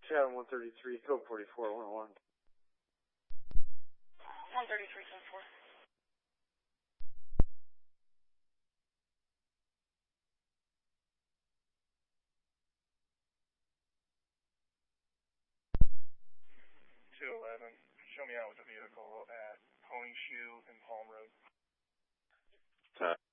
Chad 133, code 44, 101. 133, code 4. Show me out with the vehicle at Pony Shoe and Palm Road.